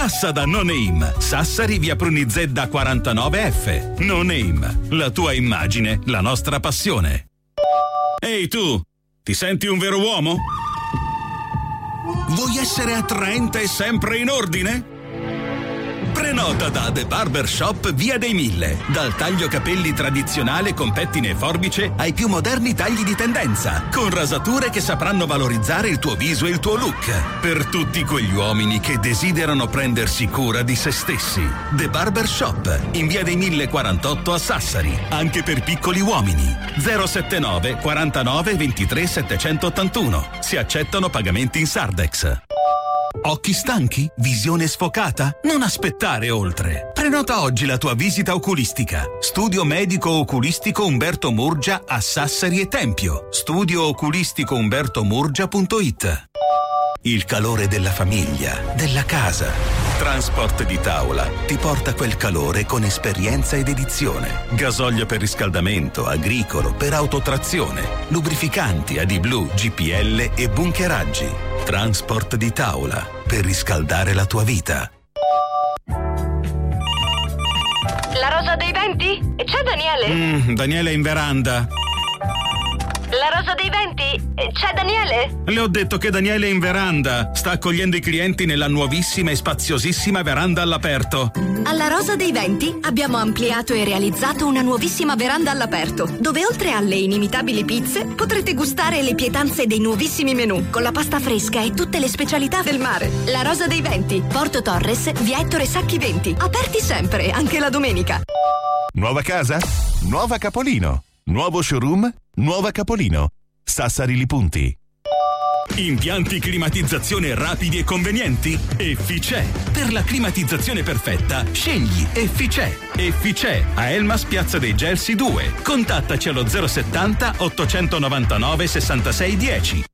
Passa da No Name, Sassari via Prunizedda 49F. No Name, la tua immagine, la nostra passione. Ehi tu, ti senti un vero uomo? Vuoi essere attraente e sempre in ordine? Prenota da The Barber Shop Via dei Mille. Dal taglio capelli tradizionale con pettine e forbice ai più moderni tagli di tendenza, con rasature che sapranno valorizzare il tuo viso e il tuo look. Per tutti quegli uomini che desiderano prendersi cura di se stessi. The Barber Shop in Via dei Mille 48 a Sassari. Anche per piccoli uomini. 079 49 23 781. Si accettano pagamenti in Sardex. Occhi stanchi? Visione sfocata? Non aspettare oltre. Prenota oggi la tua visita oculistica. Studio medico oculistico Umberto Murgia a Sassari e Tempio. studiooculisticoumbertomurgia.it. Il calore della famiglia, della casa. Transport di Tavola ti porta quel calore con esperienza ed edizione. Gasolio per riscaldamento, agricolo, per autotrazione, lubrificanti, AdBlue, GPL e bunkeraggi. Transport di Tavola, per riscaldare la tua vita. La rosa dei venti? C'è Daniele? Daniele è in veranda. La rosa dei venti? C'è Daniele? Le ho detto che Daniele è in veranda. Sta accogliendo i clienti nella nuovissima e spaziosissima veranda all'aperto. Alla Rosa dei Venti abbiamo ampliato e realizzato una nuovissima veranda all'aperto, dove oltre alle inimitabili pizze potrete gustare le pietanze dei nuovissimi menù, con la pasta fresca e tutte le specialità del mare. La Rosa dei Venti, Porto Torres, via Ettore Sacchi 20. Aperti sempre, anche la domenica. Nuova casa? Nuova Capolino. Nuovo showroom? Nuova Capolino. Sassari Li Punti. Impianti climatizzazione rapidi e convenienti? Efficè. Per la climatizzazione perfetta, scegli Efficè. Efficè a Elmas Piazza dei Gelsi 2. Contattaci allo 070 899 6610.